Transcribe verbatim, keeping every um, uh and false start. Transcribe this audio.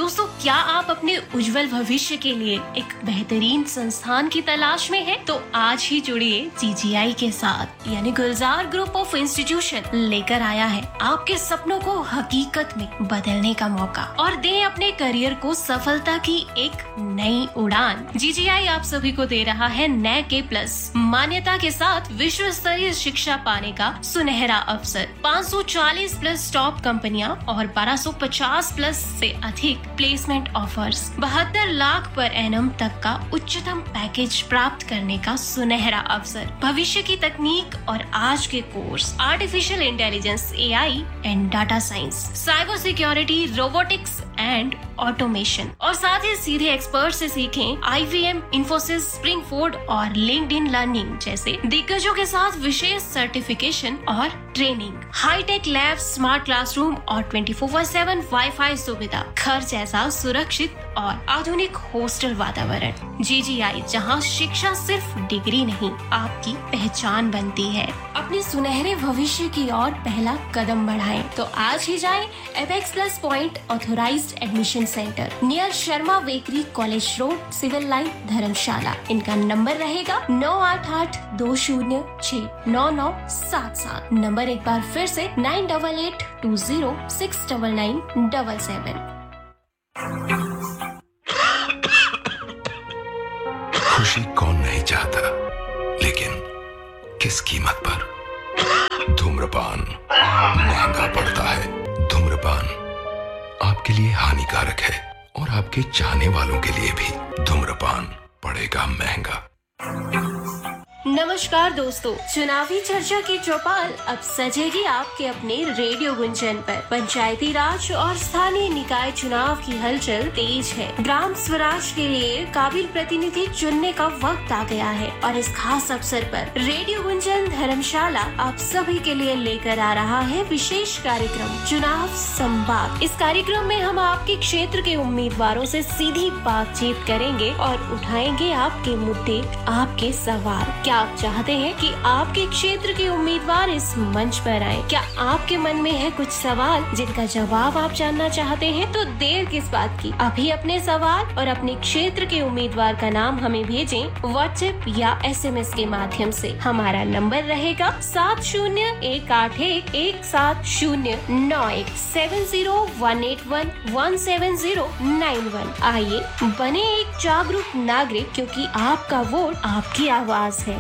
दोस्तों, क्या आप अपने उज्जवल भविष्य के लिए एक बेहतरीन संस्थान की तलाश में हैं? तो आज ही जुड़िए जी जी आई के साथ, यानी गुलजार ग्रुप ऑफ इंस्टीट्यूशन लेकर आया है आपके सपनों को हकीकत में बदलने का मौका और दे अपने करियर को सफलता की एक नई उड़ान। जी जी आई आप सभी को दे रहा है नैक ए प्लस मान्यता के साथ विश्व स्तरीय शिक्षा पाने का सुनहरा अवसर। पाँच सौ चालीस प्लस टॉप कंपनियां और बारह सौ पचास प्लस से अधिक प्लेसमेंट ऑफर्स, बहत्तर लाख पर एनम तक का उच्चतम पैकेज प्राप्त करने का सुनहरा अवसर, भविष्य की तकनीक और आज के course artificial intelligence, A I and data science, cyber security, robotics and automation और साथ ही सीधे एक्सपर्ट से सीखें आई वी एम, इन्फोसिस, स्प्रिंगफोर्ड और लिंक्डइन लर्निंग जैसे दिग्गजों के साथ विशेष सर्टिफिकेशन और training, hi tech lab, smart classroom और twenty four by seven wifi सुविधा, घर जैसा सुरक्षित और आधुनिक हॉस्टल वातावरण। जी जी आई, जहां शिक्षा सिर्फ डिग्री नहीं आपकी पहचान बनती है। अपने सुनहरे भविष्य की ओर पहला कदम बढ़ाएं तो आज ही जाएं apex plus point authorised admission centre near Sharma bakery, college road, civil line, धर्मशाला। इनका नंबर रहेगा नौ आठ आठ दो शून्य छह नौ नौ सात सात। नंबर एक बार फिर से nine double eight to zero six double nine double seven. खुशी कौन नहीं चाहता, लेकिन किस कीमत पर? धूम्रपान महंगा पड़ता है। धूम्रपान आपके लिए हानिकारक है और आपके चाहने वालों के लिए भी धूम्रपान पड़ेगा महंगा। नमस्कार दोस्तों, चुनावी चर्चा की चौपाल अब सजेगी आपके अपने रेडियो गुंजन पर। पंचायती राज और स्थानीय निकाय चुनाव की हलचल तेज है। ग्राम स्वराज के लिए काबिल प्रतिनिधि चुनने का वक्त आ गया है और इस खास अवसर पर रेडियो गुंजन धर्मशाला आप सभी के लिए लेकर आ रहा है विशेष कार्यक्रम चुनाव संवाद। इस कार्यक्रम में हम आपके क्षेत्र के उम्मीदवारों से सीधी बातचीत करेंगे और उठाएंगे आपके मुद्दे, आपके सवाल। क्या आप चाहते हैं कि आपके क्षेत्र के उम्मीदवार इस मंच पर आए? क्या आपके मन में है कुछ सवाल जिनका जवाब आप जानना चाहते हैं? तो देर किस बात की, अभी अपने सवाल और अपने क्षेत्र के उम्मीदवार का नाम हमें भेजें व्हाट्सएप या एस एम एस के माध्यम से। हमारा नंबर रहेगा सात शून्य एक आठ एक एक सात शून्य नौ एक seven zero one eight one one seven zero nine one. आइए बने एक जागरूक नागरिक, क्योंकि आपका वोट आपकी आवाज है।